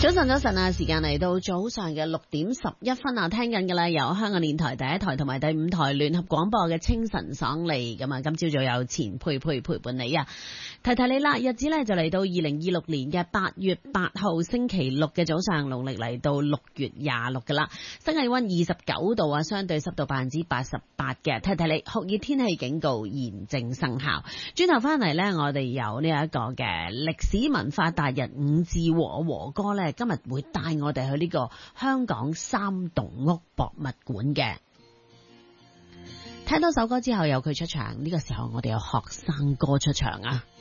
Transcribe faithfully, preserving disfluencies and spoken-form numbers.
早晨，早晨啊！時間嚟到早上嘅六點十一分啊，聽緊嘅啦，由香港電台第一台同埋第五台聯合廣播嘅清晨爽利咁啊！今朝早有錢佩佩陪伴你啊！提提你啦，日子咧就嚟到二零二六年嘅八月八號星期六嘅早上，農曆嚟到六月廿六噶啦，新氣溫二十九度啊，相對濕度百分之八十八嘅。提提你，酷熱天氣警告現正生效。轉頭翻嚟呢，我哋有呢一個嘅歷史文化達人伍志和和哥呢，今日會帶我哋去呢個香港三棟屋博物館嘅。聽多首歌之後有佢出場，呢個時候我哋有學生哥出場啊！